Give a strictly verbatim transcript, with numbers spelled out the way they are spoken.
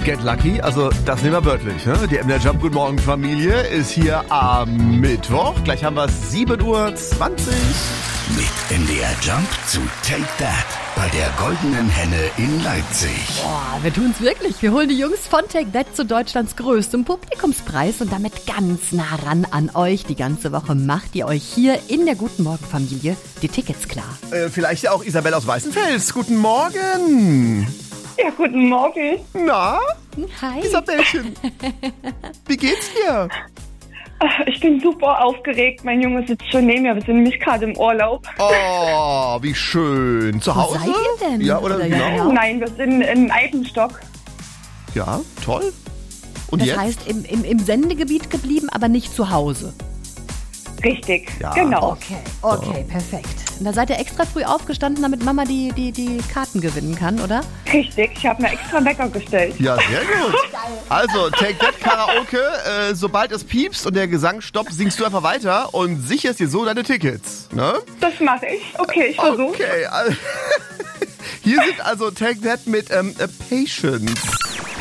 Get Lucky, also das nehmen wir wörtlich. Ne? Die M D R Jump Guten Morgen Familie ist hier am Mittwoch. Gleich haben wir es sieben Uhr zwanzig. Mit M D R Jump zu Take That bei der Goldenen Henne in Leipzig. Boah, wir tun's wirklich. Wir holen die Jungs von Take That zu Deutschlands größtem Publikumspreis und damit ganz nah ran an euch. Die ganze Woche macht ihr euch hier in der Guten Morgen Familie die Tickets klar. Äh, vielleicht ja auch Isabel aus Weißenfels. Guten Morgen. Ja, guten Morgen. Na, Hi. Isabelchen, wie geht's dir? Ich bin super aufgeregt. Mein Junge sitzt schon neben mir. Wir sind nämlich gerade im Urlaub. Oh, wie schön. Zu Hause? Wo seid ihr denn? Ja, oder, Oder genau? ja, Ja, Nein, wir sind in Eibenstock. toll. Und Das jetzt? heißt, im, im, im Sendegebiet geblieben, aber nicht zu Hause. Richtig, Ja. genau. Okay, okay, perfekt. Und da seid ihr extra früh aufgestanden, damit Mama die, die, die Karten gewinnen kann, oder? Richtig, ich habe mir extra Wecker gestellt. Ja, sehr gut. Also, Take That Karaoke, äh, sobald es piepst und der Gesang stoppt, singst du einfach weiter und sicherst dir so deine Tickets. Ne? Das mache ich. Okay, ich versuche. Okay, also, hier sind also Take That mit ähm, Patience.